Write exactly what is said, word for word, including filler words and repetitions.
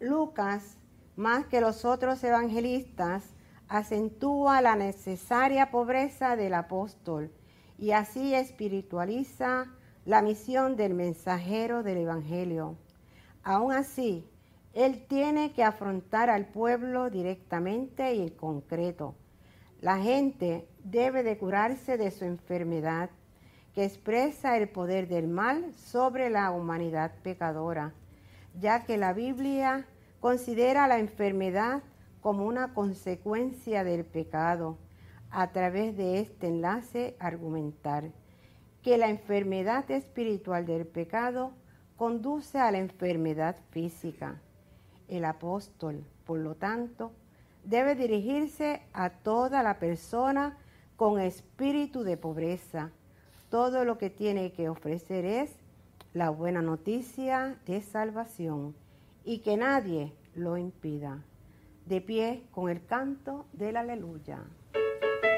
Lucas, más que los otros evangelistas, acentúa la necesaria pobreza del apóstol y así espiritualiza la misión del mensajero del evangelio. Aún así, él tiene que afrontar al pueblo directamente y en concreto. La gente debe de curarse de su enfermedad, que expresa el poder del mal sobre la humanidad pecadora, ya que la Biblia considera la enfermedad como una consecuencia del pecado. A través de este enlace argumentar que la enfermedad espiritual del pecado conduce a la enfermedad física. El apóstol, por lo tanto, debe dirigirse a toda la persona con espíritu de pobreza. Todo lo que tiene que ofrecer es la buena noticia de salvación y que nadie lo impida. De pie con el canto del aleluya.